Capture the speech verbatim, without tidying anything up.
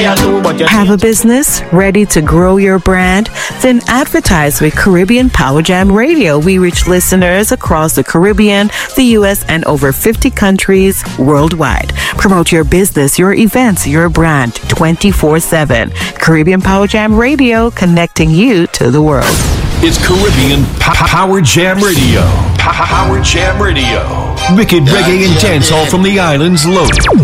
Have a business ready to grow your brand? Then advertise with Caribbean Power Jam Radio. We reach listeners across the Caribbean, the U S, and over fifty countries worldwide. Promote your business, your events, your brand twenty-four seven. Caribbean Power Jam Radio, connecting you to the world. It's Caribbean Power Jam Radio. Power Jam Radio. Wicked reggae and dancehall from the islands loaded.